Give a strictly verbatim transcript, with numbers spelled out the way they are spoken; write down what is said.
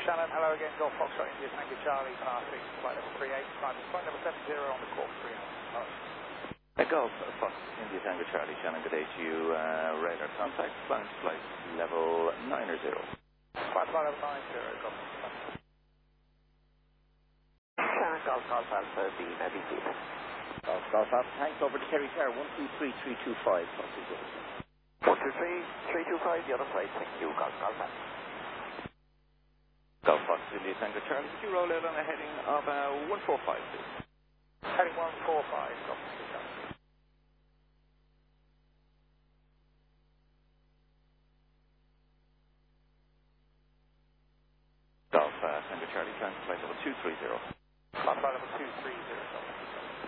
Shannon, hello again, Golf Foxtrot, India, Tango Charlie, par three, flight level three eight, flight level seven zero on the cork three hours. Uh, Golf Fox, India, Tango Charlie, Shannon, good day to you, uh, radar contact, flight flight level nine or zero. Flight flight level nine zero, Golf Foxtrot. Shannon, Golf Golf Alpha, B, maybe B. Golf Golf Alpha, thanks over to Kerry Tower, one two three three two five, one two three. one two three three two five, the other side, thank you, Golf Golf Alpha. Golf Fox, India, Tango Charlie, could you roll out on a heading of uh, one four five, please? Heading one four five, Golf Foxtrot. Golf uh, Tango Charlie, transfer flight level two three zero. Flight level two three zero, Golf Foxtrot.